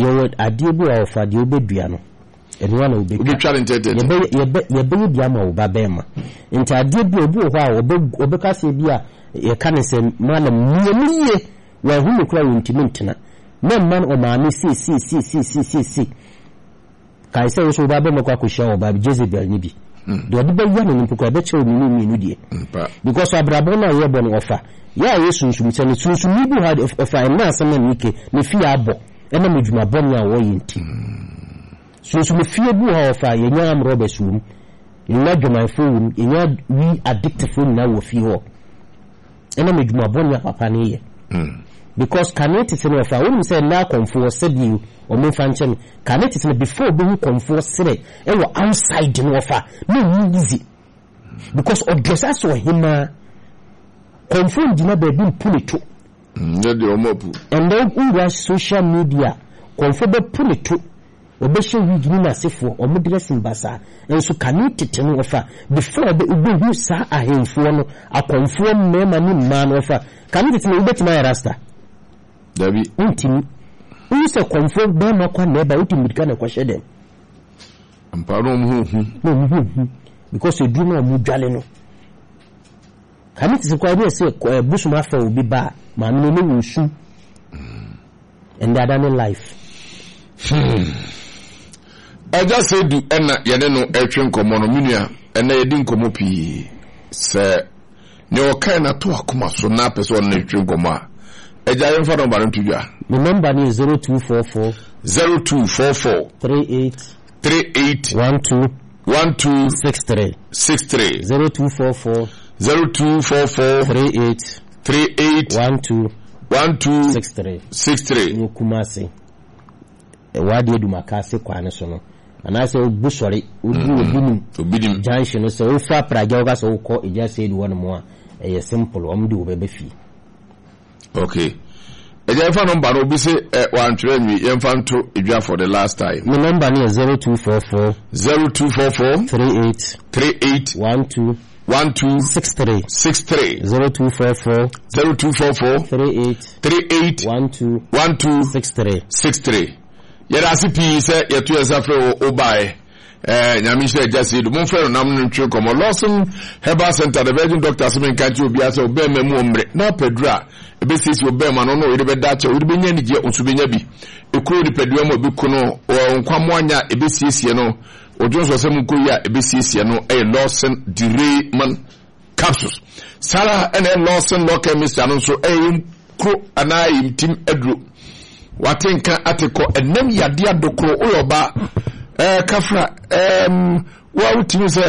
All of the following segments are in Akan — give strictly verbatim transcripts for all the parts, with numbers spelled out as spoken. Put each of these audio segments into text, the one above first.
You ade bi wa ofa de obedua no eno na obe obi twa ntete ye be ye be bia ma oba be ma nti ade bi obi ho a obe obe ka se bi a ye ka ne se malam miye wa hu ne kura wontimi ntena na man o ma ne si si si si si si si kai se so ba be makwa ko sha oba bi Jezebel ni bi do obi be ya ne mpoko be che o mi ni nu die because abrabo na ye bo no ofa ya yesu nsu mse ne sunsu ni bi ha ofa na asema ni ke ne fi abo e na medwuma bo ni a wo yinti sunsu me fi bu ha ofa ye nya am robe sum ye nya dwuma fo ye nya wi addictive na wo fi ho e na medwuma bo ni papa ne ye because kaneti tene ofa won say na konfo sabi o me fa nche kaneti tene before be hu konfo sere e wo outside no ofa no easy because odresa so hima konfo dina be bi puneto ne de omopu and then in social media konfo be puneto obe she wigini na sefo o mo dressing basa enso kaneti tene ofa before be ube hu sa ahemfo no akonfo mema ni man ofa kaneti tene ubeti na rasta Dabi untimi unse confirm ba makwa na ba uti midika na kwahye dem amparo mu hu no hu because you do no mu dwale no kami tse kwa bi se busuma fa obi ba ma me no wusu and that in life I just said du ena yene no etwe nkomo no menua ena yedi nkomo pi se ne o kai na to akoma so na pese on na etwe nkomo a eja yen fa number ntudua the number is zero two four four zero two four four three eight three eight one two one two six three six three zero two four four zero two four four three eight three eight one two one two six three six three no kumase e wadi edu makase kwane so no anase obusori odu obinu obidim junction no so ofa praga oga so ko eja said one mo a e simple omdi obebe fi. Okay. Eja fa number no bi se one three nwi yemfa nto edwa for the last time. My number is zero two four four zero two four four three eight three eight one two one two six three six three zero two four four zero two four four three eight three eight one two one two six three six three. Yera asipi se yetu esafe obae eh nyami se just do mon frère nam ntwe komo Lawson Herbal Center the Virgin Doctor Semen kanti obi ase obe memu omre na pedra ebe sisi obe ma no no ide be dacha ide be nya nige osubenya bi ekuro di pedua mo bi kuno nkwamo anya ebe sisi no ojonso se mu koyi a ebe sisi no eh Lawson Dire Man capsules Sara and Lawson Law Chemist no so eh kro ana yimtim aduro watenka ateko enem yade adokro oyoba eh kafra em wa utimi se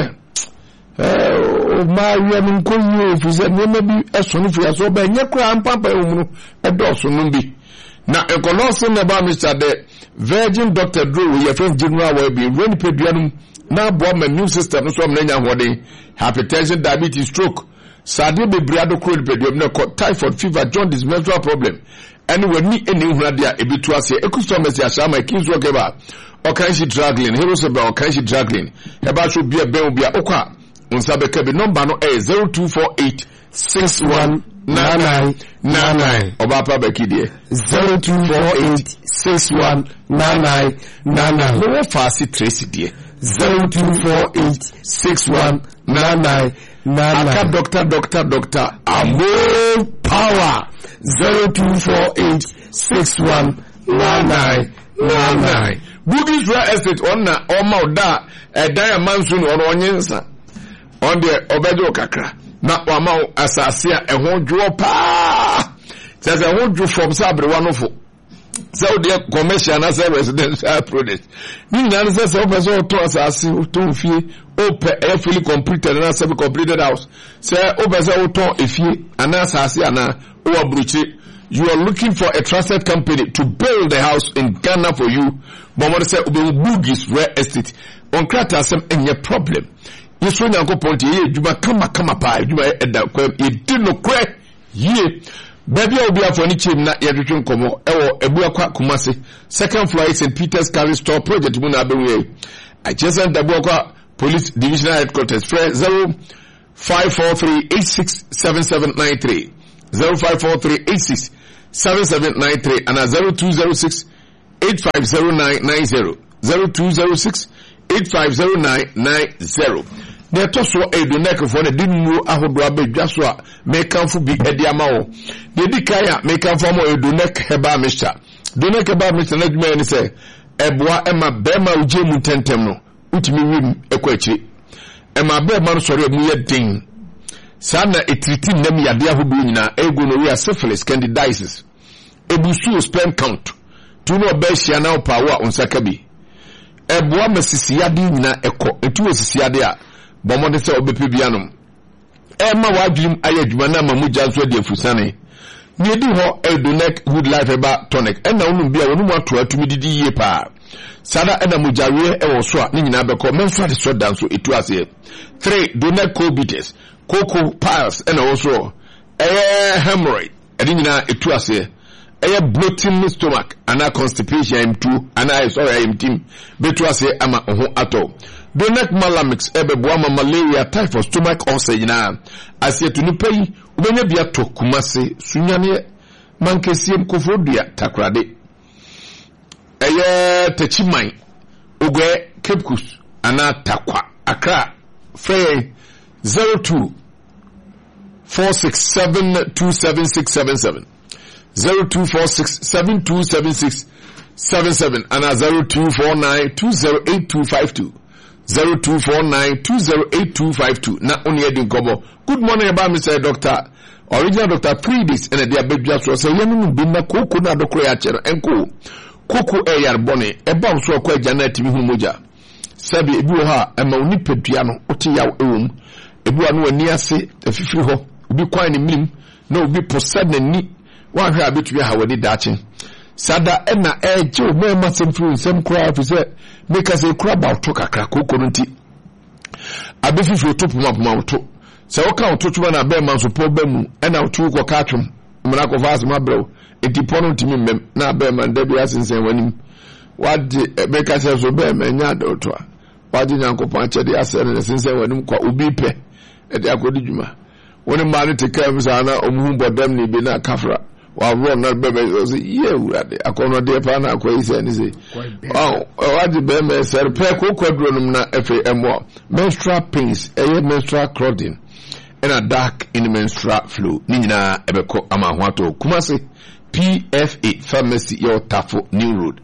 eh ma yam nkoyi ofize nyema bi esonu fi aso ba nye kra mpapa omunu edoso no bi na ekoloso ne ba Mister the Virgin Doctor Drew we your friend general we be run peduanum na bo ma immune system so am nya hode hypertension diabetes stroke sade bebre adokro peduam na typhoid fever jaundice menstrual problem anyway ni eni hunade a ebitu ase ekustomesi ashama kinzo keba okanshi draglin hero sebe okanshi draglin eba so bia ben bia okwa unsabe kebe number no eh zero two four eight six one nine nine nine nine oba pa bekidie zero two four eight six one nine nine nine nine no fast trace die zero two four eight six one nine nine nine nine. Aka doctor doctor doctor Amo power zero two four eight six one nine nine nine nine. Bugis Real Estate on na oma oda e diamond sun on onyensa on the obejo kakra na wama asase a ehwo dwo pa sese ehwo dwo from sabre wanofo so the commercial na residential project ni nyane sese obezo to asase to fie ope e fully completed na semi completed house say obezo to efie ana asase ana o abruchi. You are looking for a trusted company to build the house in Ghana for you. But what I say, Bugis Real Estate. On Krata, some any problem. You saw Yanko Ponti, you might come a come up, you might end up, you didn't know quite ye. Baby, I'll be a furniture, not yet return como, or a Buaka Kumasi. Second floor is Saint Peter's Carry Store Project, Munabe. I just sent the Buaka Police Divisional Headquarters, zero five four three eight six seven seven nine three. zero five four three eight six seven seven nine three and a zero two zero six eight five zero nine nine zero zero two zero six eight five zero nine nine zero. Ne to so edo nek for ne dinnu ahodo abedwa so a me kanfo bi edi ama wo. De di kaya me kanfo mo edo nek heba mixture. Do nek heba mixture na dwuma ni se eboa ema bema uje mu tentem no. Utimi wim ekwa akiri. Ema bema no sori mu ye din. Sana etriti nem yade ahodo nyina ego no we are syphilis, candidiasis. Ebusu sperm count. Tu no be hia na opawa onsaka bi. Eboa masisiyade nyina ekọ etu osisiyade a bomode se obepe bianom. E ma wadwim ayadwuma na mamuja nso de afusane. Ni di ho Edonek Good Life Eba Tonic. E na wonu bia wonu ato atumi didi yie pa. Sada e na mujawe e wo so a ni nyina bekọ menfa de so danso etu ase. three Donek Cobites. Coco piles e na wo so. E hemorrhoid e di nyina etu ase. Eye bloating stomach ana constipation am two ana sorry am team betu ase ama ho ato. Donek Malamix ebe boama malaria, typhoid, stomach ulcer nyina ase to nipa yi ubenya bia to kumase sunyane mankesiem kofodua takrade. Eye techiman ogwe kepkus ana takwa akra frey zero two four six seven two seven six seven seven zero two four six seven two seven six seven seven and zero two four nine two zero eight two five two zero two four nine two zero eight two five two. Na only edin kobo. Good morning about Mister Doctor. Original Doctor three days and a dia bedja so say yenu bi na koko na dokro ya chere enko. Koko e yar bone e ba so kwa jana timi hu moja. Sabi ebi wo ha e ma oni pedua no oti yaw ewum. Ebi anu ani ase afifiri ho. Obi kwan ni minim na obi posad na ni wa hwe abetu ha wadi dache. Sada ena eje o me ma semfiri nsem kura afi se make say kura ba to kakra koko no nti abefifi otopu ma ma to se o ka ototu na be ma so po ba mu ena otu ko ka twem mra ko fast ma brew enti pono ntimi mem na be ma nda bi asensen wanim wadi make say so be ma nya do to a wadi nyankopon chede asere sensen wanim kwa obi pe e de akodi djuma woni ma ne te kam sana omu bodam ni bi na kafra wa run na bebe say ye urade akono de pa na akwa ise ni say oh wadi be me ser pe ko kwadro num na efe emo menstrual pains eye menstrual clothing and a dark in menstrual flow ni nyina ebeko ama ho ato Kumasi P F A pharmacy your Tafo New Road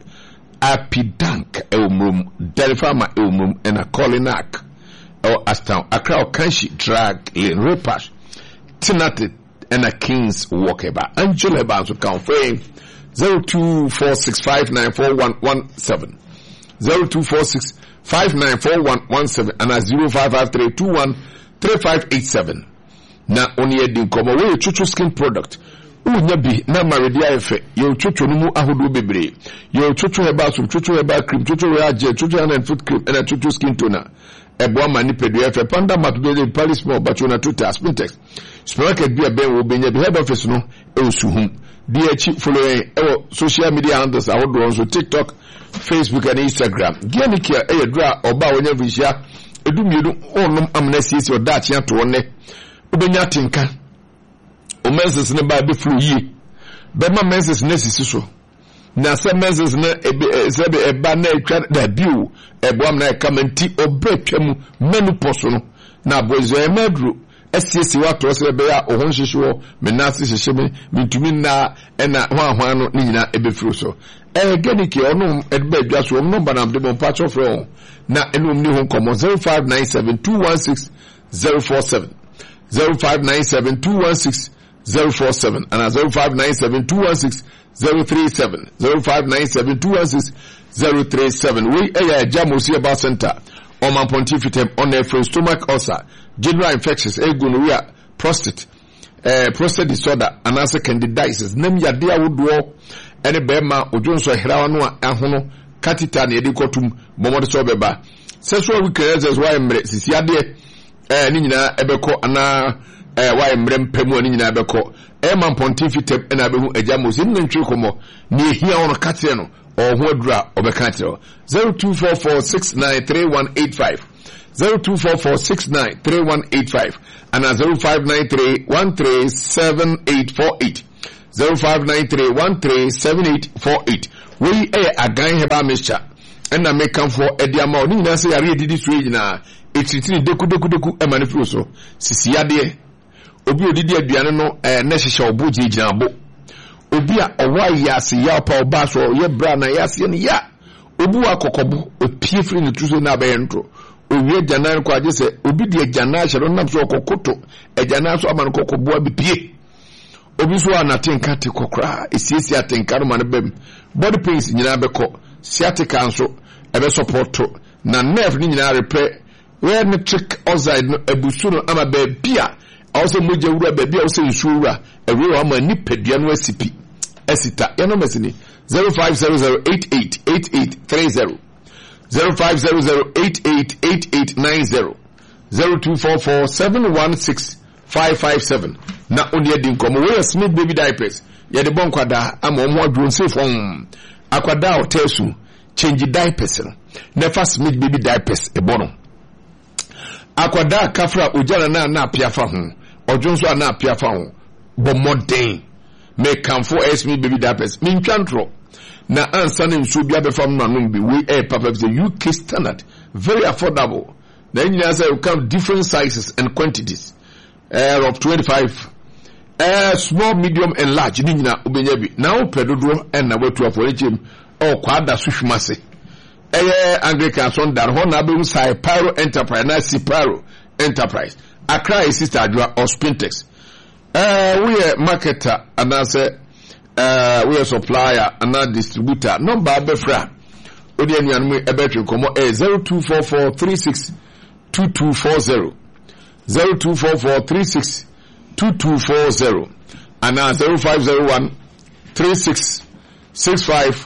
Apidank Elmrum Delphama Elmrum and a Colinac or Astown Accra Kanshi drag in repash Tinated and a King's Walkeba. Angela Barnes will count frame zero two four six five nine four one one seven zero two four six five nine four one one seven and a zero five five three two one three five eight seven. Na only a din come away chuchu skin product. Unya bi na maridia efe yo chuchu numu ahudu bebre yo chuchu heba sum chuchu heba cream chuchu hair gel chuchu hand and foot cream and a chuchu skin toner. Eboa mani pedu efe panda matude Paris more but una tuta spintex supermarket bi ebe wo benya bi head office no e osuhum di echi following e social media handles awodo on so TikTok, Facebook and Instagram. Gianikia e yedra oba wonya visia edumiedu onum amnesty si odachi ato ne obenya tinka o menses ne ba be flu yi be ma menses ne sisi so na se menses ne ebe se be eba na etwa da biu eboam na kamenti obetwam menopause no na bozo emedru esiesi wato se be ya ohon hwehwe menase hwehwe mitumi na ena hwanhwan no ni nyina ebefuru so e genike ono edba adwa so no banam de bon patch of ro na enum ni ho komo zero five nine seven two one six zero four seven zero five nine seven two one six zero four seven and zero five nine seven two one six zero three seven zero five nine seven two one six zero three seven. We a Jamosi Bar Center on my pontificatum on a stomach ulcer, general infections, a gonorrhea, prostate, uh, prostate disorder, and also candidiasis. Name ya dear would walk any bema or Johnson Herawanua Ahono, Katitan, Edikotum, Momosobeba. Sexual weakness as why I'm Siade, Nina Ebeko, Anna. Eh why mrem pemu ni nyina beko e man pontificatum na behu ejamos ni ntwe komo ni hia ono kate no o ho adura obeka kire zero two four four six nine three one eight five zero two four four six nine three one eight five and zero five nine three one three seven eight four eight zero five nine three one three seven eight four eight. we eh agan heba mixture na make am for ediama oni nyina say yare didi so nyina etritiri deku deku deku e manifro so sisi ade obi odidi aduane no eh na hihye oboje gyinabo obi a owa yase ya pa oba so ye bra na yase ne ya obu akokobo opie firi ne tuso na abaye ntro owie janan ko age se obi de janan hye no nam so kokoto e janan so aman kokobo abipie obi so anatenka te kokra esiesi atenka no man bem body pains nyina beko sciatica nso ebe support na nerve ni nyina repair where ne check outside no ebusu no ama be bia also moje wura be bia also nsu wura ewe wa ma ni pedua no asipi esita ya no mesini zero five zero zero eight eight eight eight three zero zero five zero zero eight eight eight eight nine zero zero two four four seven one six five five seven na onye di nkomo we Smith baby diapers ye de bon kwada ama omo adwo sefon akwada hotesu change diapers no never Smith baby diapers e bono akwada kafra ojana na na apiafa ho odwo so na apiafa ho bo modern make am for Smith baby diapers min twantro na ansa ne nso bia be fam no no bi we e papa the U K standard very affordable then you say you come different sizes and quantities uh, of twenty-five uh, small medium and large ni nyina obenya bi na wo pedodo en na watu aforechem o kwada suhwumase eh Anglican son dar ho na be sai Pyro Enterprise na si Pyro Enterprise Accra is sister adwa or Spintex uh, we a marketer and I say uh, we a supplier and a distributor number befra odi anuanu e betwe komo eh zero two four four three six two two four zero zero two four four three six two two four zero and now zero five zero one three six six five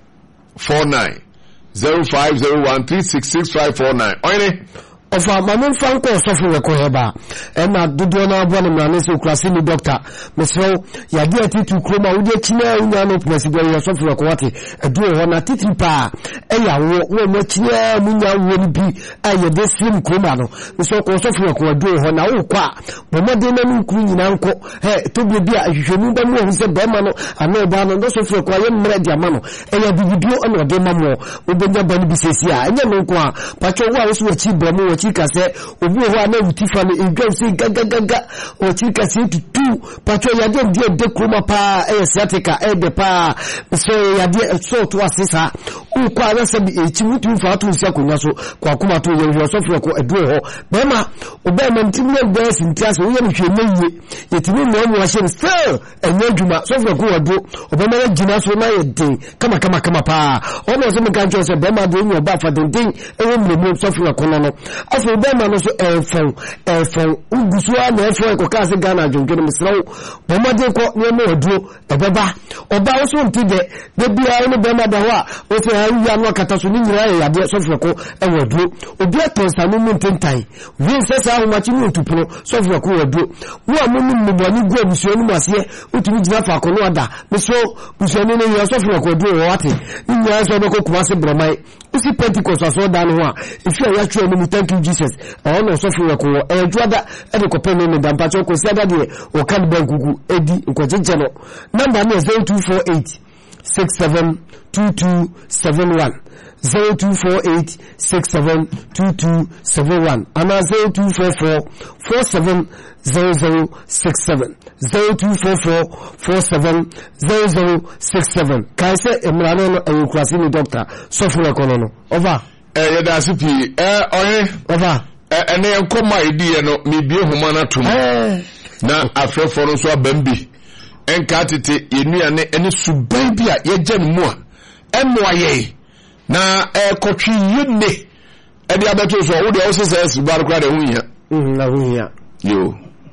four nine zero five zero one three six six five four nine oine ofa manon fanko sofo we ko heba e na dodo na abo na mrane se klase ni doctor mesro ya dia titu kroma wo dia china unya no president ya sofo we ko wate edu ho na titri pa e ya wo wo mo china munya wo ni bi aye de slim kroma no so ko sofo we ko edu ho na wo kwa bo mode na nu kru nyina nko he to bi bia ahwehwenu ba mu ho se be ma no ana ba no sofo we ko ye mre dia ma no e ya bibidio ana de ma mo obenya ba ni bisesi a enye no nko a pacho wo a wo so chi ba mo chika se obi ho ana utifa no edwan se gagagaga o chika se tutu pacho ya de de de kroma pa e sciatica e de pa so ya de so to asisa u kwa na se bi echi mutu fa to sia konya so kwa kuma to ye hwe so fro ko edu ho be ma obe ma ntimle gbe sintiase wo ye mhwe meyiye yetimi mo mo ahye still enye djuma so fro ko odu obe ma gina so na ye den kama kama kama pa o no so me kan se be ma de nyo ba fa den den e wo mlemu so fro ko no no aso be ma no so efon efon ugusu a na efon ko ka se Ghana jonke no misrawo be ma de ko ne mo odu e be ba oba wo so nti de de bia no be ma da ho a o se ha ya no kata so ni nyira ya de so fro ko e wodu obi atonsa no mu ntentai wi se sa ho ma chi ni otupro so fro ko wodu wo amu ni mboni go abusuo ni mase utumi gina fa ko no oda me so busuo ni ni ya so fro ko du wo ate ni nyira so be ko kuma se bromai usi Pentecost aso da no ho a ifi ya twa ni thank you Jesus e no so fro ko e juada e de ko pe ni da mpacho ko si ada de o kan bankugu edi nkojeje no number ni zero two four eight six seven two two seven one zero two four eight six seven two two seven one and zero two four four four seven zero zero six seven zero two four four four seven zero zero six seven kai se emrano no ayukrasi ni doctor sofura kono no over eh yeda sipi eh oye over eh ene enkoma idie no mebie homa na tom eh na afrefo no so abambi enka tete yenuane ene suban bia ye gye no mu a emmoa ye na ekotwi yene e dia beto so wo de o sese subar kwa de hunya mhm na hunya yo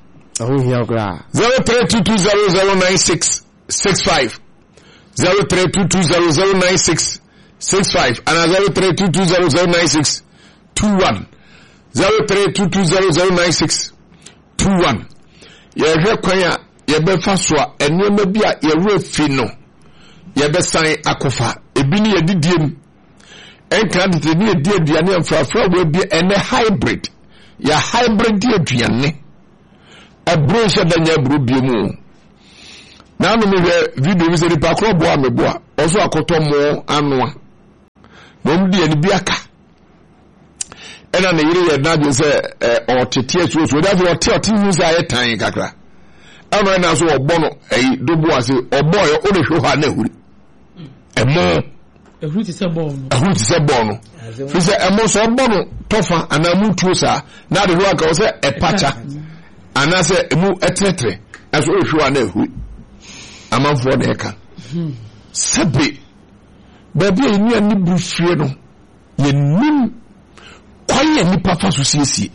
hunya kwa zero three two two zero zero nine six six five zero three two two zero zero nine six six five and zero three two two zero zero nine six two one zero three two two zero zero nine six two one ye hwe kwan a ye be fa so a enema bi a ye ru afi no ye be san akofa ebi ni ye didiem enka de ni edi aduane amfrafra wo bi ene hybrid ya hybrid di aduane abro she da nya bro bi mu na no me video mi se di pa kro boa me boa oso akoto mo anoa mom di ani biaka ena na yire ye na je se o tete so so da so te o tin say tan kakra ama na so obo no eh dobo ase obo yo o de hwo ha na huri emo ehuru ti se bo no ehuru ti se bo no fi se emo so obo no tofa ana mutuo sa na de hwo aka o se epacha ana se emu etretre aso o hwo na huri amanfo de ka sebe baby enu ani brufie no ye nim kwaye nipa fa so siesie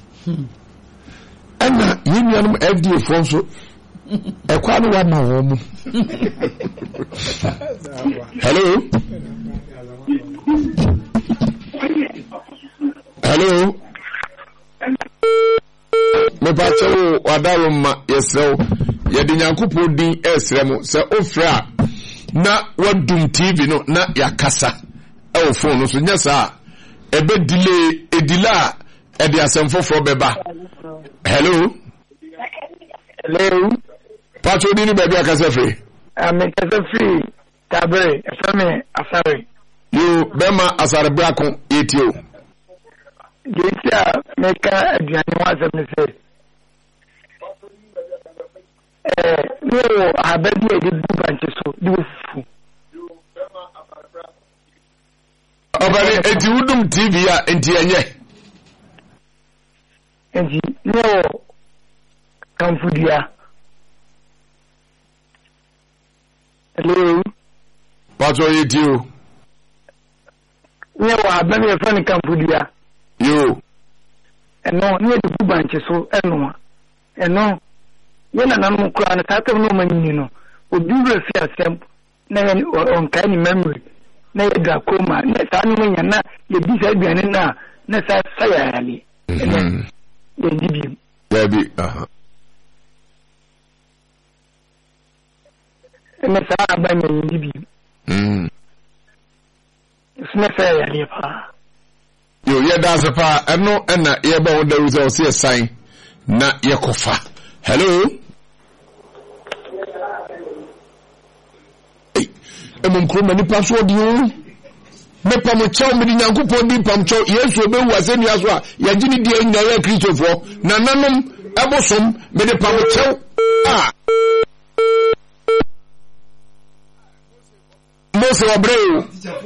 ana ye nuanum F D A fo so e kwa no wa ma wo mu hello hello me pa chewo wadaro ma yesrew ye de nyankopon din esrem se ofra na wadum T V no na yakasa e wo phone so nya sa ebe delay edila e de asemfofo beba hello hello pacho dini baby akasa free am akasa free tabre efame asare you bema asare brako etio getia meka aduane wazem ne se eh no abadi e de branch so di ofu obale enti wudum T V ya enti enye enti no kamfudia hello pacho etio no abadi e fani kamfudia yo eno ni de branch so eno eno yana nan mu kura na ta no manyi no obi we fi asem na on kan memory na ya da koma na ta no manya na ya bi sa biane na na sa saya ali mhm ya dibi baby aha na sa ba me dibi mhm sna saya ali pa yo ye da se pa eno ena ye ba won da wi so se sign na ye kofa hello emu nkroma ni paso di o me pam chaw me di nyankopon di pam chaw yesu obewu asemi aso a ya gini di enya ya kristofo na nanom ebosom me di pam chaw ah Mose obreu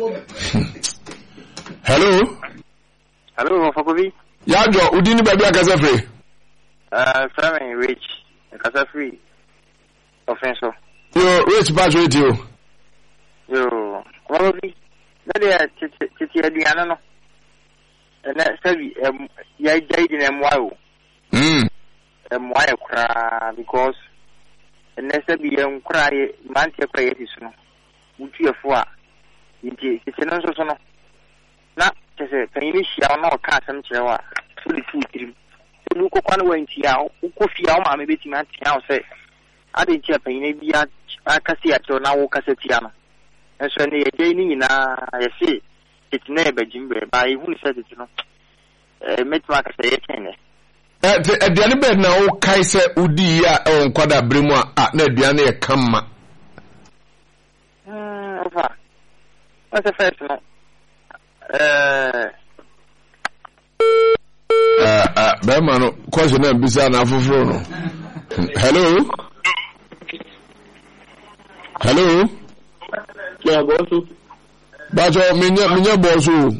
hello hello Fakovi ya jo udini baby akasa free uh Framing Rich akasa free offenso yo Rich pass with you yo Fakovi na dia titi aduane no na sabi ya jai di na mwawo mm mwaye kura because na sabi ya kura mantie kura yeti no mutu yefo a nti titi no so so no na tese panyi hia na o ka asem kirewa so di fu tirim so ko kwan wanti a ko fia o ma me beti ma tia o se ade ntia panyi bia akase ya to na wo kase tia no enso ne ye dei ni na ye se titi na e bajimbe ba e hu ni se titi no eh metwa kase ye tene eh aduane be na wo kai se udi ya o nkwada bremu a na aduane ye kamma mm ofa what's the first no eh ah ah be ma no question na bisa na afoforo no hello hello ya bosu bajo minya minya bosu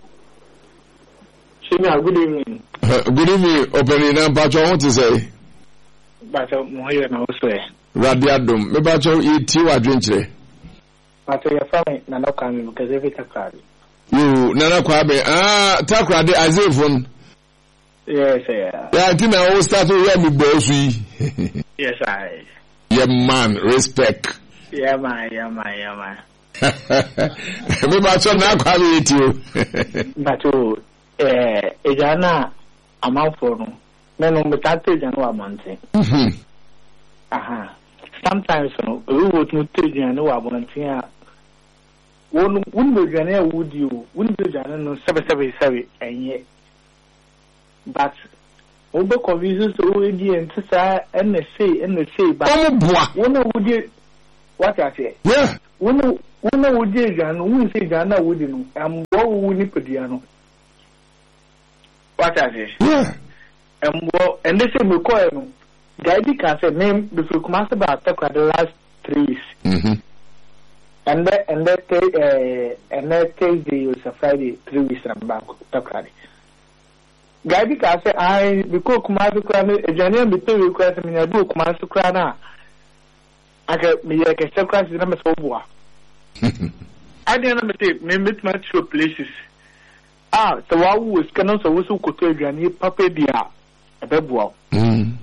Senior, good evening. Good evening, opening na bajo what is say Bajo mo here na also e radiadom me bajo iti wa dwenchire Bajo ya fami na no kan because every takari you nana kwa be ah takra de azefon yes yeah ya ti na o start we me bosu yi yes I yeah man respect yeah man yeah man yeah man me bajo na kwa be iti o Bajo eh ejana amanfo no me no metato ejana wa monte mhm aha sometimes no we would not tell ejana wa monte a won won be ejana ya wudi o won be ejana no sebe sebe sebe enye but we be convince so we di entisa and say and say ba omo boa won wudi What I say? Yeah. When when we did, and we say Ghana wouldn't, and what we need Padiano. What I say? Yeah. And well, and they say, we call him. Guy can say name before come out about the last three years. Mm-hmm. And that and that uh and that Thursday was a Friday, three weeks and back talk. Guy can say I because come out to cry a January between request me a book come out to cry now. I get me like a second number so boa. I didn't say me meet my two places. Ah, the one who is canon so who could tell you papa dia a bebo. Mm.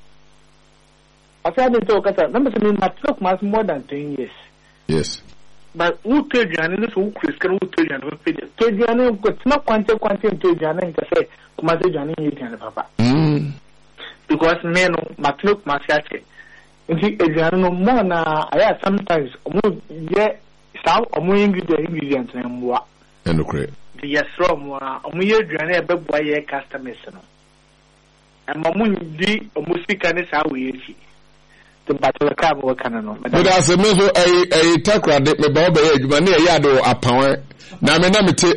I said to talk at number seven my took much more than ten years. Yes. But who told you and this who Chris can told you and told you and it's not quantity quantity to you and to say come as Johnny and papa. Mm. Because men must look much at it. And no more now I sometimes yeah some or more ingredients and what And okay. the yes from one year journey a big boy customers. And my moon D almost speak and it's how we see. The battle of cab or canon. But as a measure, a tackle that me bob age, my near yado upon. Now, me namity,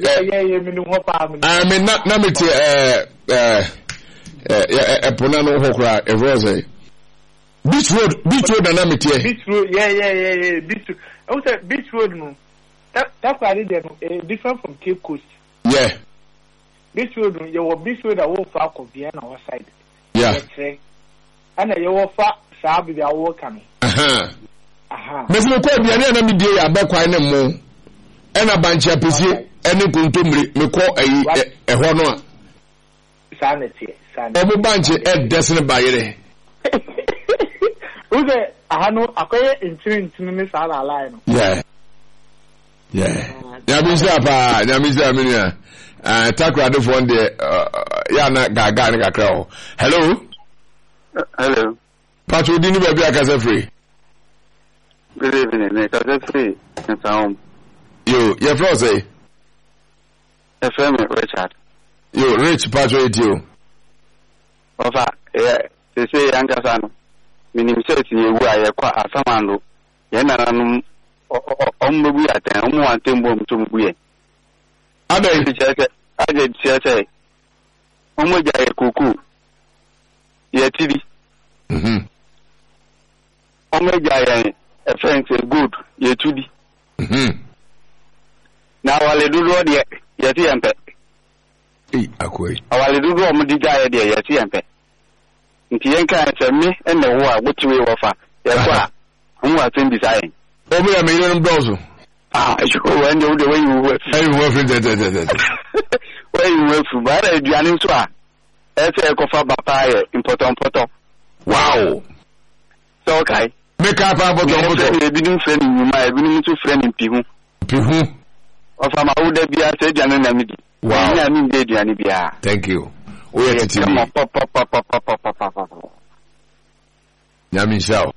I mean, not namity, uh, uh, a ponano hokra, a rose. Beach road, beach road, and amity. Beach road, yeah, yeah, yeah, yeah, beach road. I was at beach road, no. That's why I did different from Cape Coast. Yeah. Beach road, you were beach road, I won't far of Vienna our side. Yeah. And you were far. Sabi they are working. Aha. Aha. But you call me an enemy day about quite a more. And a bunch of pussy, any kuntumri, me call a a honor. Sanity, sanity. Every bunch of Ed Destin by it. Who's it? I know a quite insurance minutes are alive. Yeah. Yeah. Yamisa, Yamisa, Minia. Uh, talk rather for one day. Yana Gaga Crow. Hello. Hello. Patrick, didn't you be a casa free? Good evening, I casa free. And home. You, your friend say? A friend, Richard. You, rich Patrick, you. Over, yeah, they say, Ankasano. Meaning, says you are quite a famano. Yananum, Ombu at the Omo and Timbum to Mbuye. I did, I did say, Omo Jay Cuckoo. Yeah, T V. Hmm. Omega, a friend say good, ye two D. Hmm. Now I'll do what ye, ye and pet. Eh, Aquay. I'll do what Modiga, dear, ye and pet. Intianka and me and the war, which we offer. Yes, who are in design. Over a million dollars. Ah, you go and do the way you were. I will that. Where you were from, but I didn't swear. That's a coffee papaya, important poto. Wow. So, okay. Make up about the bidding friend in my bidding to friend in Pihu. Pihu. Of my old be a said, and Namidi. Wow. I mean, baby, and Ibia. Thank you. We are to T V. Yamin Shao.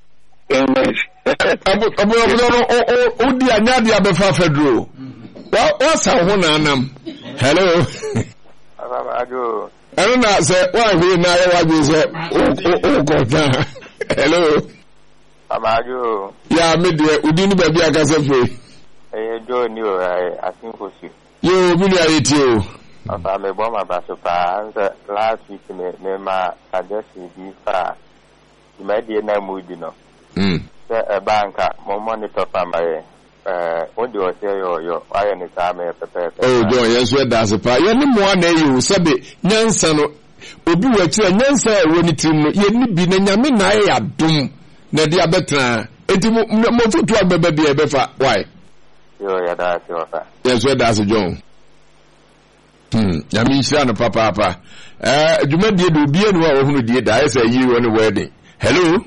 Abu Udi and Nadia Befa Fedro. What's our one anam? Hello. I don't know, sir. Why we now what you say? Oh, God. Hello. Amadio. Yeah, media. We didn't be a casa free. I don't know. I think for you. You, really, you. I'm a bomber, but last week, me, ma, suggested this far. You might be a name with you know. Hmm. A banker, more money to my. Uh, what do you say? Your iron is army. Oh, John, yes, where does a part? You're no more than you, Sabi, Nansano. Obi wetu a nyansa woni tim no ye ni bi na nyame na ya dum na dia betra enti mo fotu abeba bi e befa why yo ya da se ofa yes we da se John hmm nyame nsira no papa papa eh djuma die do bi enu a wo hunu die da say yi woni wedding hello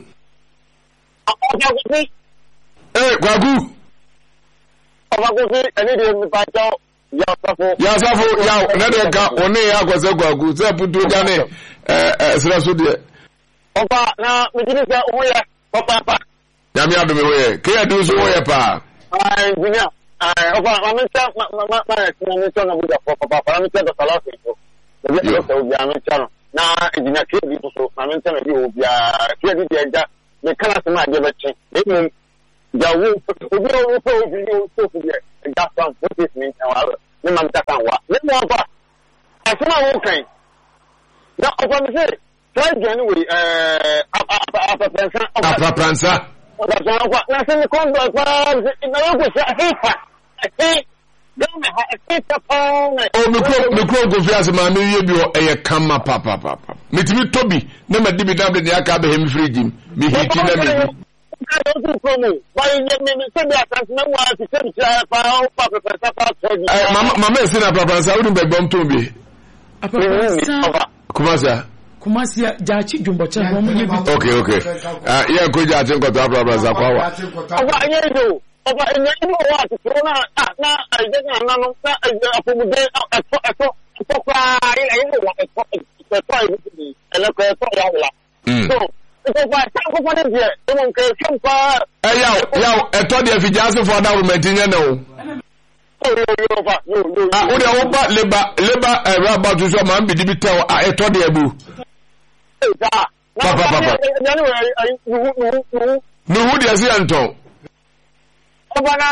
eh kwagu kwagu eni de mi pa jo ya safo ya na de ka one ya kwase kwagu se putu gane eh eh sira so de ofa na mi ti se wo ye papa papa ya mi ado me wo ye ke ya do so wo ye pa ah engineer ah ofa ma mi se ma ma ma ma mi se na buda papa papa mi se do sala se so de ko so bia mi se no na engineer ke bi so ma mi se na bi o bia ke di de ja me kala se ma je ba chi e mo ya wo obi o ko obi o so fu ye ja fan what is mean wa me mam ta kan wa me mo ba asema wo kan na oba me say try join we eh apa pransa apa pransa oba so wa na se me kon do pa na yo ko sa hipa eh don't ha hipa pa o me ko me ko go fi asema me wie bi o eye kama papa papa metimi tobi na ma dibi dable ne aka be hem frigim me hiti na me I don't think so. Why you me say me ask me wa ti say me pa pa pa pa pa eh mama mama esi na papa sa wudun be bom to bi apa Kumasi Kumasi jachi jumbo cha mo mu yebi okay okay ah yeah ko jachi ko to papa sa kwa wa apa anyedo apa anyedo wa ti na na aje na na no na apomude ato ato ato kwa ile ile wa ato ato ile ele ko ato ya wala so ko fa ta ko fa de e mo ke sempa eh yaw yaw eto de afijase for that woman tinya na o oh yo yo fa yo yo ah o de wo ba leba leba eh about to so man bi di bi tell ah eto de abu da papa papa ya ni ai nu nu nu no who dey say anton ọbana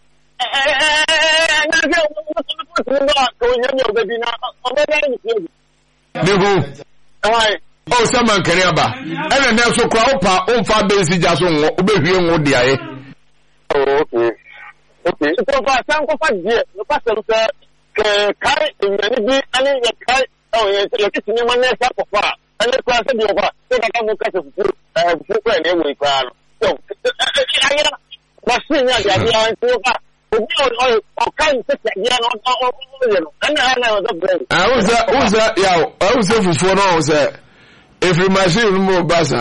eh na je mo ba ko nyame obebi na obeda ni fi nigu ai o sama nkere aba ene na so kwa opa o mfa bezi ja so nwo obehwie nwo de aye okay okay so fa san ko fa die no pa se se ke kai nyane bi ani ye kai o ye ye kitini ma na sa ko fa ani ko se bi o fa se ka mo ka se fu eh fu ko ne wo ikwa no so ayi machine ya dia dia nso ka obi o o kan se se dia no o o ye no ana ana o da brain ah uza uza yaw uza fufu no uza every machine mo basa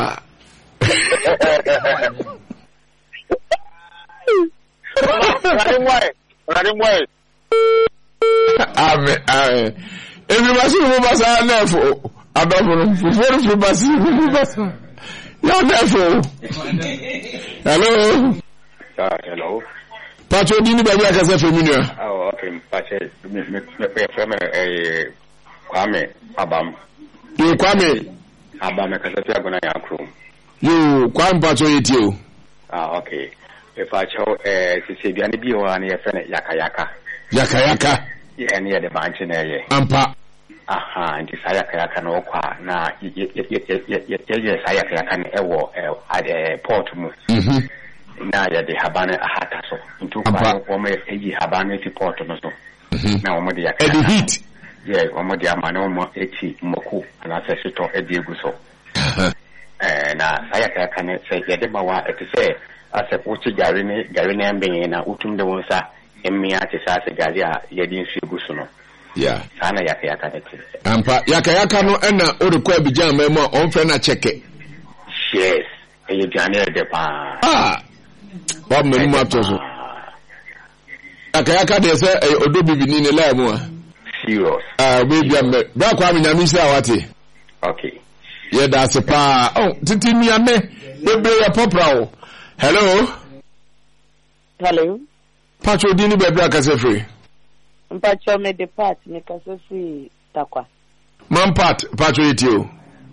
Rari mwe, rari mwe. Amen, amen. Every machine mo basa nefo. Adofo fufu fufu basi mo basa. Ya nefo. Hello. Ah, hello. Pacho dini ba ya kase feminua. Ah, okay, pacho me me me frame eh Kwame Abam. Yo Kwame Abam me kase tia gona yakro. Yo Kwame pacho yeti o. Ah, okay. E pacho eh sisi bia ne bi o an ye fene yaka yaka. Yaka yaka. Ye ene ye de banche na ye. Ampa. Aha, ndi sa yaka yaka no kwa na ye ye ye ye ye sa yaka yaka ne ewo eh port mu. Mhm. Na ya de habane ahata so ntu kwa wo me eji habane ti port no so na wo me de yaka e the heat yeah wo me de amane wo mo echi moku na se sito e de egu so eh na saya ka kan se ye de bawa e se ase ko chi gari ne gari ne mbe na utum de wonsa emmia ti sa se gari a ye di nsu egu so no yeah sana yaka yaka de ti ampa yaka yaka no ena o de kwa bijan memo on fe na cheke yes e ye jane de pa ah Bob me mu atoso. Akaya ka de se odo bibini ne la mu a. Serious. Ah baby am bra kwa me nyame sia wate. Okay. Ye da se pa. Oh titi mi ame. Bebre ya popra o. Hello. Hello. Pacho dini bebre akase free. Mpacho me depart me kase free takwa. Man part pacho yeti o.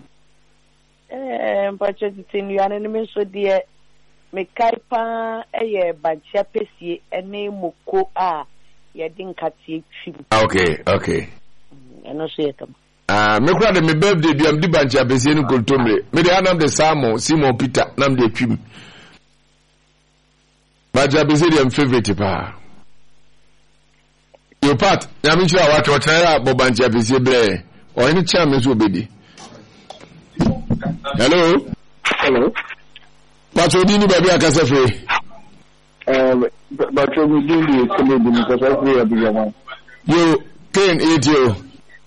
Eh mpacho titi ni ane me so de me kaipa eye bancha pesie ene moko a ye din katie twim. Okay, okay. Eno so yetam. Ah, me kura de me birthday bi am di bancha pesie ni koltomre. Me de anam de Simon, Simon Peter nam de twim. Bancha pesie de am favorite pa. Yo part, ya mi chira watu otaya bo bancha pesie bre. O ni cha me so obedi. Hello. Hello. Pacho dini baby akase free. Um, Pacho dini kule dini kase free abiyama. Yo, Ken eight you.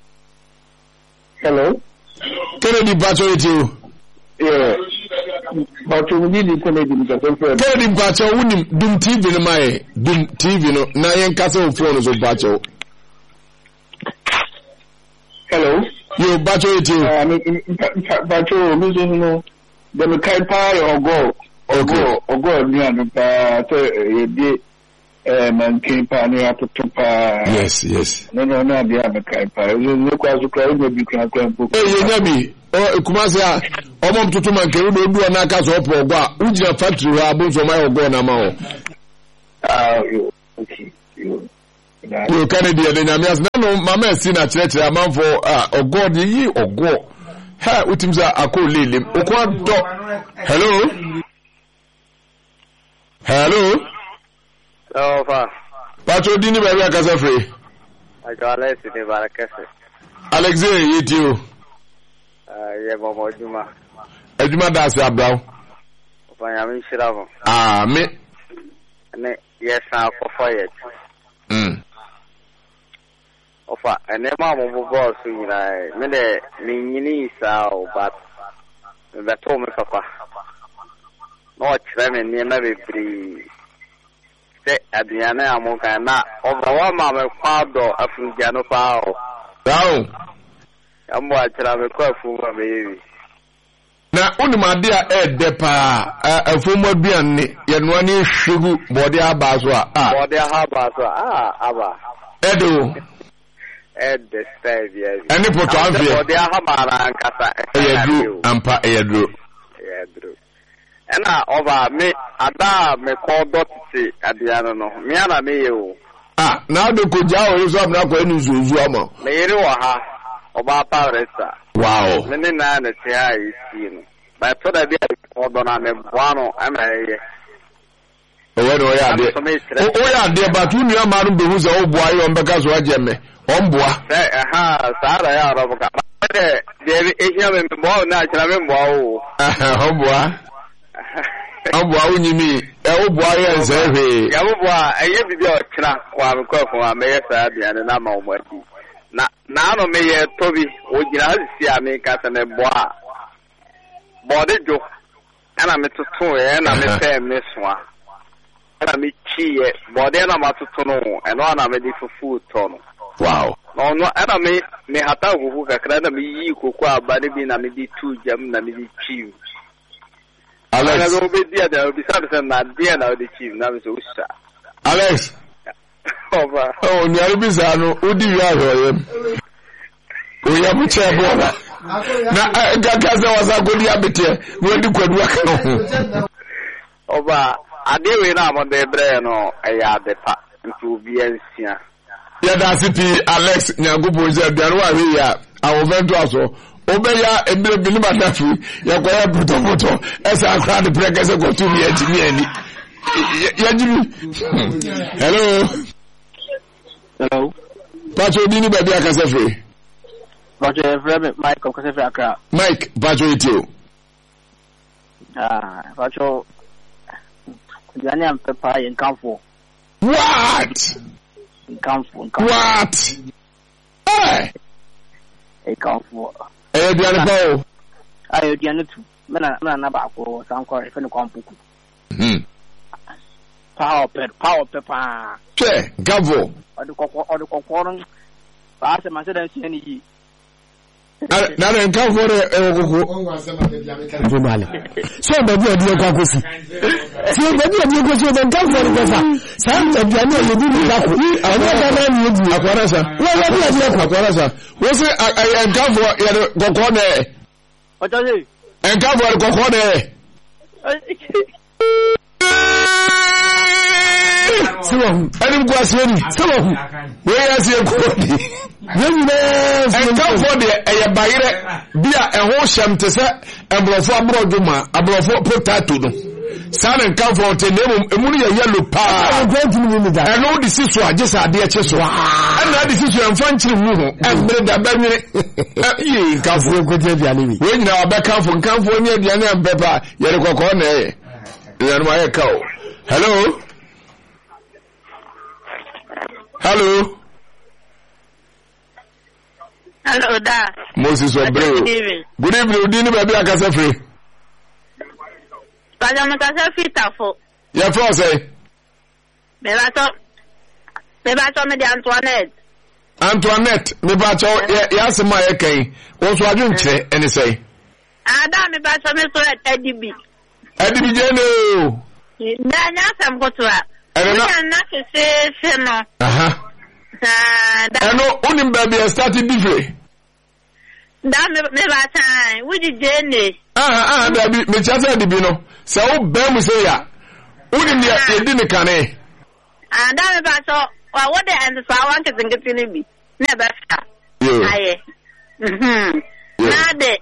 Hello. Kennedy Pacho eight you. Yeah. Pacho dini kule dini kase free. Kennedy Pacho unim dum T V no mai, dum T V no na yen kase o phone so Pacho. Hello. Yo, Pacho eight you. Uh, Pacho losing no. The kaipa ogo ogo ogo ni anupa to ye eh man kaipa ni atotopa. Yes, yes. No no no dia me kaipa. You look as you cry no be kan kan po. Eh ye nyabi, o Kumasi a omom tutu man ke do du na aka so opo ogwa ujira factory ho abunso mai ogwa na ma ho ah yo okay yo yo Kennedy de nyame as na no mama si na kire kire amanfo ah ogwa de yi ogwa ha utimza akolele okwa do hello hello oh fa Pacho dini ba ya kasa free ajo Alex ni barakase Alexei yitio ah ye momo juma ejuma da se abrawo ofanya mi shiravo ah me ne yes na kofa yet mm ofa ene ma mo bo boss nyina me de me nyini sa o bat me to me papa no chire me ni na bebri se aduane amoka na obawa ma me kwado afunja no pa o dawo ambo achira me kwa afu ma me na unu ma dia e de pa afumo aduane ye no ani hwegu bode aba so a bode aba so ah aba edo ed style ya ani poto anfie bode aba na nkasa eyadru ampa eyadru eyadru ena oba me ada me ko dotiti adiano no me ana me ye o ah na do ko ja o so amna ko enu zuzu ama me yiri wa ha oba paresa wow me ni na na ti ha isi no ba to da bia ko do na me boano ama ye o we no ya de o ya de ba tu nua maru be hu se o boa yo mbeka so ageme o mboa eh aha sara ya ro ka de de ehia me boa na chira me boa o o boa Abu awunyimi e obu aye nse hwe ya obu a eye bibi o kira wa me kwafo a me yesa bia ne na ma o mati na na no me ye tobi o gira si a me ka se me boa bode jo ana me tutu e na me pe me soa ana me chi e bode na ma tutu no e no ana me di fufu to no wow no no ana me me hata huhu kakra na me yi kokwa abade bi na me di tu jam na me di chi Alex, I will be there. There will be something that dear now the chief now is Usha. Alex, over. Oh, Nyarubizano, Udi Yahoyem. We have a chair bola. Now, Gagaza was a good habit. When you could work over. I did win on the brain or I had the part to be ancient. Yeah, that's it, Alex Nyagubo is there. We are our vendor. Obeya emre bilima dafu ya kwa ya puto puto esa akra de prekese ko tu mi etimi ani ya jimi hello hello Pacho dini baby akase free Pacho free Mike akase free akra Mike Pacho itio ah Pacho yani ampepa yen kamfo what kamfo what eh e kamfo eh diane pa o ayo diane tu mena mena na ba ko sanko e fe ne kwampuku mhm power pet power pepa che gavo odi kokko odi kokko ron ba se ma se dan si ni yi na na nka for e kokko jumala so ba bi odi kwa kosi so ba bi odi kosi o nka for ko fa sa ta bi ani e bi ni ko ani da na ni bi akwara sa wa wa bi odi ko akwara sa wo se nka for ya kokko ne ojo se nka for kokko ne Siwahu Enim kwa sieni Siwahu we ya sie kodi Yemi na Enka for de eye bayire bia eho hyem te se embrofo abrodwuma abrofo potato no sane nka for te nemu emu no ye yellow pa eno di siso agesa ade eche so ana di siso emfa nkyire mu ho embre da banwire ye nka for kodi aduane wi we nyina abeka for nka for ni aduane ampepa ye re kokko na ye ye no aye kawo hello Hello. Hello, da. Moses Obreo. Good evening. Good evening. Udini baby akasa free. Baja makasa free tafo. Ya for say. Me ba to. Me ba to me di Antoinette. Antoinette, me ba to ya asema ye kan. Wo so adwun kire ene say. Ada me ba to me so Edibi. Edibi je no. Na nya sam ko to a. Eno na se se se no. Aha. Ah, da. Eno unim baby start different. da me me ba tan wudi jene ah ah da bi me chasa di bi no se wo ba mu se ya wudi ne ye di ne kane ah da me ba so wa wode and so wan ke zingiti ni bi ne ba fa yo aye mhm na de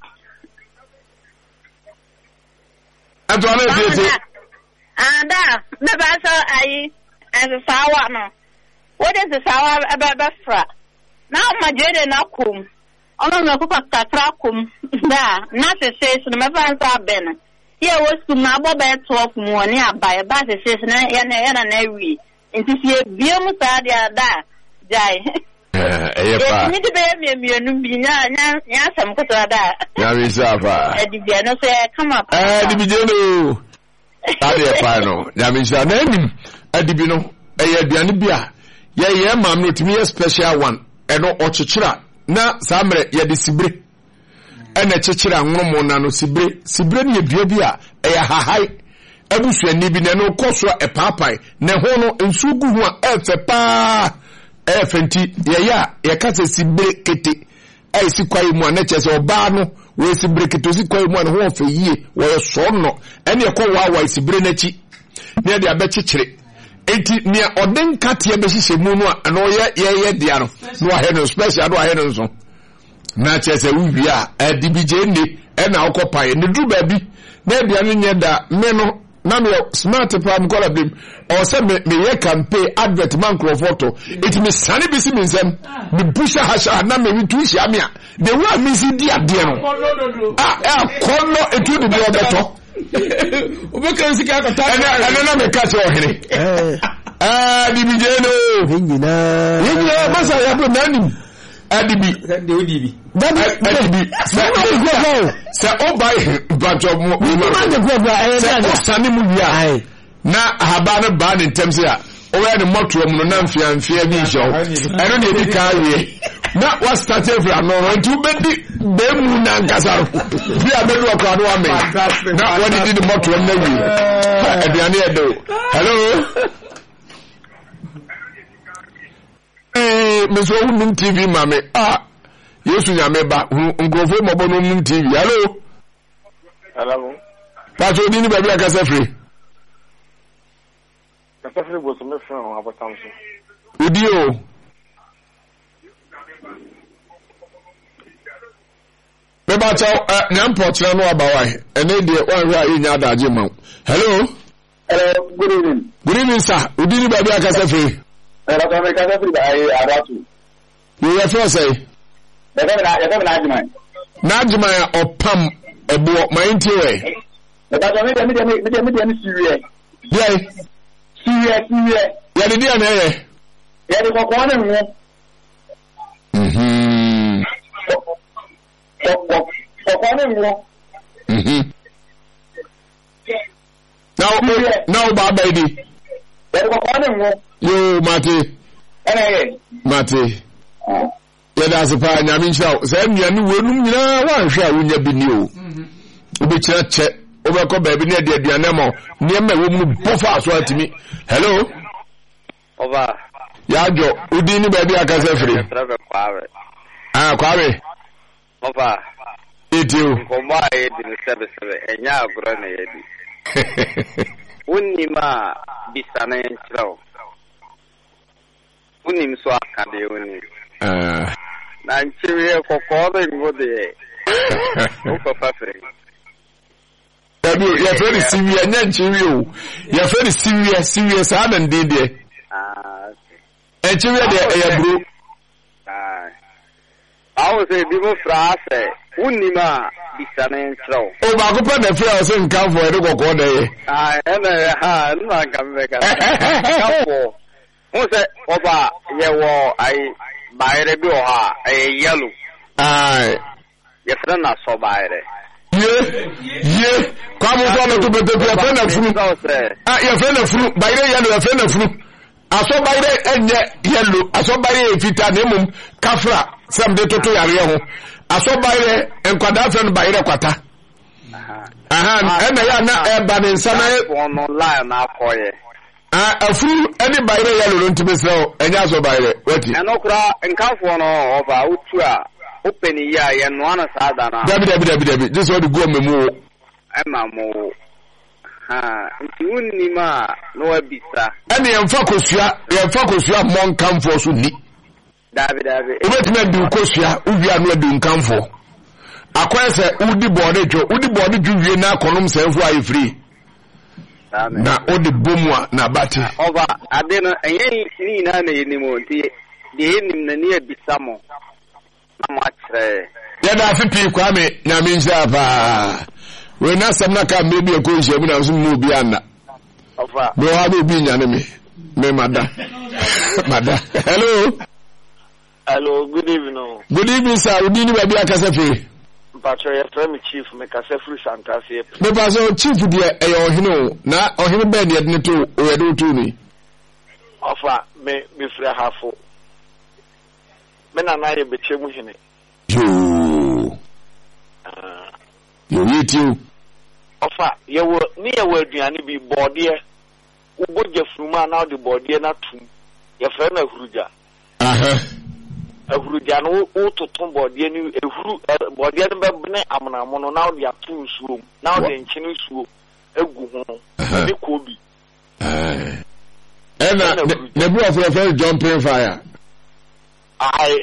ato ana fiete ah da me ba so ayi and so wa no wode se sawa ba ba fra na ma jede na kum ono me ko kakra kum da na se se so me fa nsa ben ye wo su ma bo be twelve mu oni abaye ba se se na ya na ya na wi nti sie bia mu sa dia da jai eh eh pa ni de be me me nu bi nya nya nya sam ko to da ya wi sa pa e di bia no se come up eh di bi je no ade pa no ya mi sa na nim adi bi no eh aduane bia ye ye mam no timi ye special one eno ochechira na samre ye de sibre ena chechira nwomo na no sibre sibre ne dua bi a eh hahai abusuani bi na no koso e paapai ne ho no nsugu ho a efe pa efenti ye ya ye kase sibre kete ai sikwai mu na chese oba no we sibre kete sikwai mu na ho fe yie wo so no ene ko wa wa sibre na chi ne de abechechire enti ne oden katia be hihye mu no a no ye ye ye dia no no ahe no special no ahe no so na chese wi a adibije ne e na okopai ne du ba bi na dia no nye da me no na me smart pam kola bim o se me me ye campaign advert man cro photo it me sane bi si me nsem me busha hasha na me witu hia me a the way me si dia de no ah e kollo etu de obeto obeka nsika akota ana ana na me ka se ohene eh ah dibije no nyina nyina masa ya bo nanim adibi de odibi adibi se o buy bajo mo ma de go ba e na sane mu bia na haba no ba ne ntem se a o we ne moto mu no na mfia mfia bi show eno ne bi ka wie na what start every no ntu be di be mu na nkasaro bi a be do akwa no ame na what did the moto na wie aduane e do hello eh me so hu T V mame ah yesu nyame ba ngrofo mo bo no T V hello hello paso di ni ba bi akasa free akasa free bo so me free on abotam so udi o me ba chaw nyampo kire no abawai ene de wan hwa yi nya daje ma hello hello good evening good evening sir udi ni ba bi akasa free hello ka me akasa free ba ai abatu you your first say be be na be na ajman na ajman opam ebo mainti we be ba me me me me me me sirie yeah sirie sirie ya de dia na ye ya de ko ko na mu mhm ko ko na mu mhm now now ba ba di ya de ko ko na mu yo mate ana ye mate ya da se pa nyame nhyira se nnuane wonum nyina wanhwe a wonya bi ni o obi kira che obi ko ba bi ne de aduane mo ne ma wo mu bofa aso atimi hello over ya jo udi ni ba bi akasa free ah kwawe over etio ko ma e di sebe sebe enya agro na ye di unima bisana enchiro unim so akade uni ah na nchiri kokoro ngode o ko fafre tabi ya fere siwiya nya nchiri o ya fere siwiya siwiya sa na ndede ah e chiri de ya bro ah awo se bi mo frase unima bisana enchiro o ba ko pa na fere o se nkan fo e de kokoro de ye ah ena ha nna kambe ka kapo o se oba ye wo ai bayre bi o ha e yellow ai ye fra na so bayre ye ye kwa mo so na to beto ya fra na furu ah ya fra na furu bayre yellow ya fra na furu aso bayre enye yellow aso bayre fita na mum kafra sam de toto yare ho aso bayre enkwada fra no bayre kwata aha ena ya na e ba ne nsa na ono line na akoye ah afuru eni bayre yellow no ntime sro enya aso bayre wati eno kura nkafo no oba utu a open ya ya no ana sada na dabi dabi dabi dabi this what go memo ema mo ha nti ma no abisa ene yemfa kosua yemfa kosua mon kamfo so ni dabi dabi obetime du kosua uwia no adu nkamfo akwese udi bode jo udi bode juwie na akonom senfo ayi free na odi bomwa na bati over ade no enye ni na na yenimo nti de yenim na ne abisa mo na matre ya da fipi kwame na minja pa we na samna ka mebi e ko nje mu na so mu bi anna over do ha do bi nyane me me mada mada hello hello good evening good evening sir udi ni ba bi akasa fe Pacho ya frame chief me kase fru Santase me paso chief de e yo hino na ohino be de ne to o ye do to ni ofa me me frɛ hafo me na na ye beche mu hene yo ah yo yitiu ofa ye wo ni ye wo aduane bi bode uboje fruma na de bode na tum ye frɛ na huruja aha ahuruja no utoto bode ni ehuru bode no be ne amnamo no na de ato nsuo na de nkyene nsuo egu ho ne kobi eh ena the boy of your jumping fire I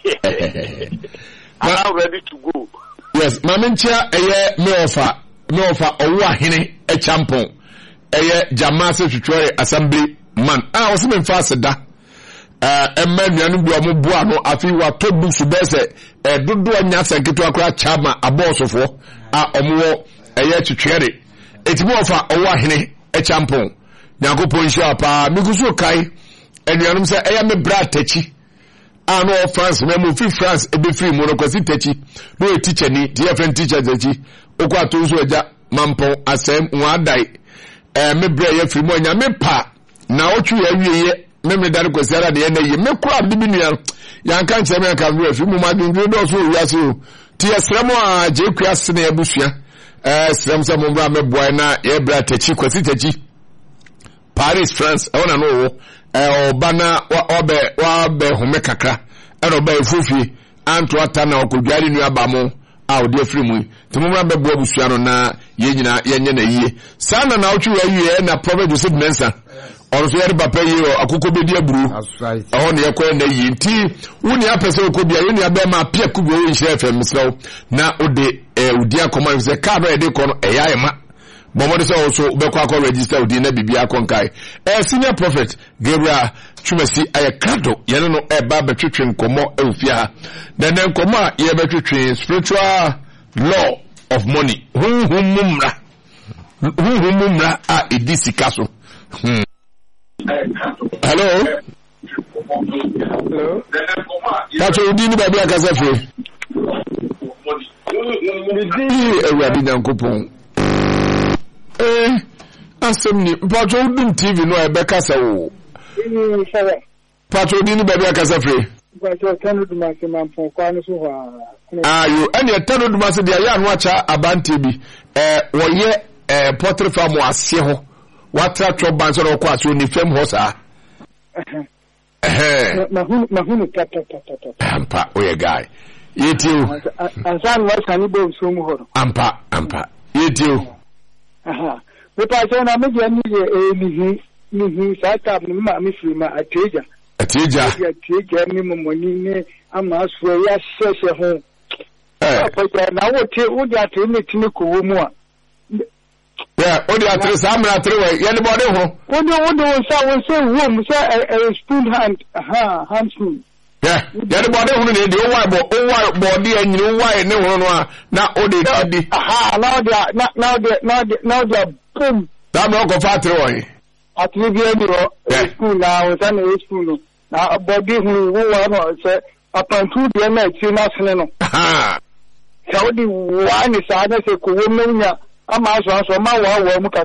I'm ready to go. Yes, mamincha eye me offer me offer owo ahene e champon eye jamase twetwere assembly man ah wo se me fa seda eh emma nuanu bi omo boa no afi wa to books be se eh dodo anya sanketo akora chama abosofo a omo eye twetwere etimo offer owo ahene e champon Nyankopon sha pa migusu kai enuanum se eya me bra tachi ano France me mo fi France e be free mo no kwasi tachi no e teacher ni the friend teacher tachi okwa to so eja mampon asem nwa dai eh me bra ye free mo nya me pa na otu ya wieye me me dare kwasi ara de na ye me kura bibi nua ya nka nche me ka bra free mo ma dun do so wiase o ti esremo a je kwase na ebusua eh srem se mo bra me boy na ye bra tachi kwasi tachi Paris France I wanna know eh obana obe obe home kakra e no ba efufi anto ata na okodwari nu abamo a odi afiri mu timumra bebo abusua no na ye nyina ye nye na yie sana na otu wa yie na prophet Joseph Mensa onso yare papa yie akoko bedi aburu ehon ye ko na yie nti woni apese okobi ayo ni aba ma pia kubi o nhire fm so na ode eh odi akoma se ka no e de ko no e yae ma Momodi say also bekwa ko register odi na bibia konkai eh senior prophet Gabriel Chumasi ayekado yene no e ba betwetwe nkomo e ofia then nkomo a ye betwetwe spiritual law of money hu hu mumra hu hu mumra a edisika so hmm. Hello hello Pacho odi ni babia kasafe Bidi e wa bi nyankopon eh asemni pacho udum T V no ebeka sa wo pacho dini baby akasa free pacho tanu duma se manfo kwa no so ha ayo ene tanu duma se dia ya no acha abante bi eh woye eh poultry farm ase ho watra tro ban so ko aso ni fam ho sa eh mahunu mahunu tata tata ampa oye guy yetiu ansan wa sani bo so mu ho ampa ampa yetiu aha we pa so na me je ni e ni ni ni sa ta ni ma mi fi ma ateja ateja ateja ni mo mo ni ne ama so ya sese ho eh pa ja na wo te wo ja te ni tini ko wo mu a yeah o di atre sa amra atre we ye ni bode ho wo do wo do sa wo se wo mu sa a spoon hand aha hand spoon yeah ye ni bode ho ni de o wa bo o wa bode anyi o wa ne ho no a na o de di aha now they now now they now they now they boom that no go fa atre we atre bi ani ro school na o sa na school na body hu wo wa no se apantu de na ti na sene no aha sa o di wa ni sa na se ko wo nya ama so so ma wa wa mu ka